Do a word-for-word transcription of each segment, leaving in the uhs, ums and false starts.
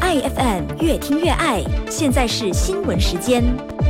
爱 F M 越听越爱，现在是新闻时间。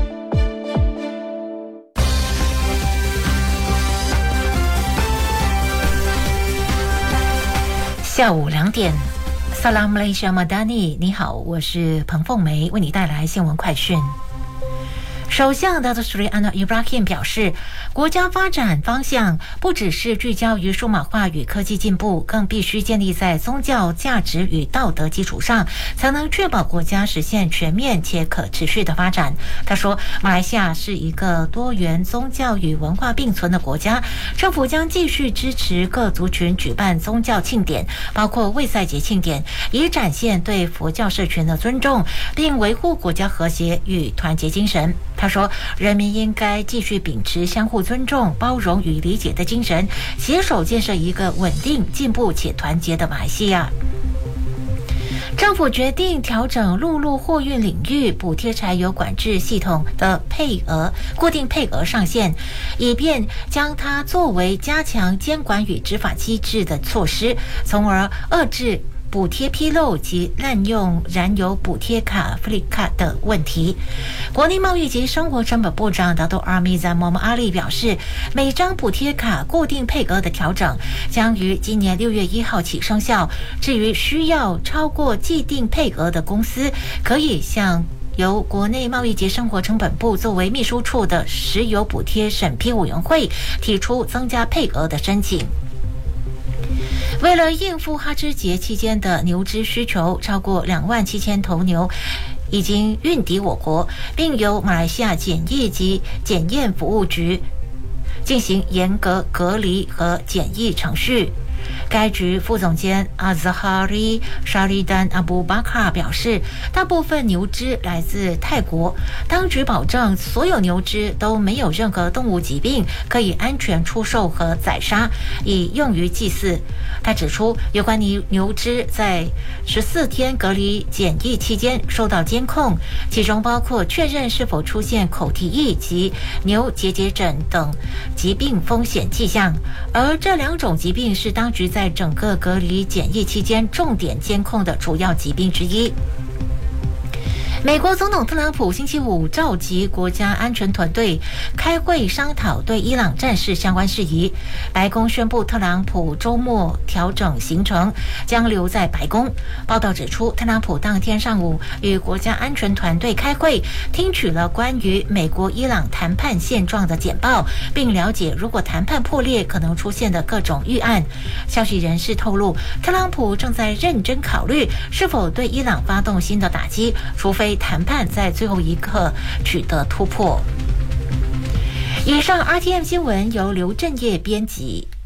下午两点 Salam Malaysia Madani， 你好，我是彭凤梅，为你带来新闻快讯。首相达托斯里安诺伊布拉欣表示，国家发展方向不只是聚焦于数码化与科技进步，更必须建立在宗教价值与道德基础上，才能确保国家实现全面且可持续的发展。他说，马来西亚是一个多元宗教与文化并存的国家，政府将继续支持各族群举办宗教庆典，包括卫赛节庆典，以展现对佛教社群的尊重，并维护国家和谐与团结精神。他说，人民应该继续秉持相互尊重、包容与理解的精神，携手建设一个稳定、进步且团结的马来西亚。政府决定调整陆路货运领域补贴柴油管制系统的配额固定配额上限，以便将它作为加强监管与执法机制的措施，从而遏制补贴披露及滥用燃油补贴卡 Free 卡的问题。国内贸易及生活成本部长达多阿米赞莫姆阿利表示，每张补贴卡固定配额的调整将于今年六月一号起生效。至于需要超过既定配额的公司，可以向由国内贸易及生活成本部作为秘书处的石油补贴审批委员会提出增加配额的申请。为了应付哈芝节期间的牛只需求，超过两万七千头牛已经运抵我国，并由马来西亚检疫及检验服务局进行严格隔离和检疫程序。该局副总监阿兹哈里沙利丹阿布巴卡表示，大部分牛只来自泰国，当局保证所有牛只都没有任何动物疾病，可以安全出售和宰杀，以用于祭祀。他指出，有关牛牛只在十四天隔离检疫期间受到监控，其中包括确认是否出现口蹄疫及牛结节疹等疾病风险迹象，而这两种疾病是当局在整个隔离检疫期间重点监控的主要疾病之一。美国总统特朗普星期五召集国家安全团队开会商讨对伊朗战事相关事宜。白宫宣布，特朗普周末调整行程，将留在白宫。报道指出，特朗普当天上午与国家安全团队开会，听取了关于美国伊朗谈判现状的简报，并了解如果谈判破裂可能出现的各种预案。消息人士透露，特朗普正在认真考虑是否对伊朗发动新的打击，除非谈判在最后一刻取得突破。以上 R T M 新闻由刘振业编辑，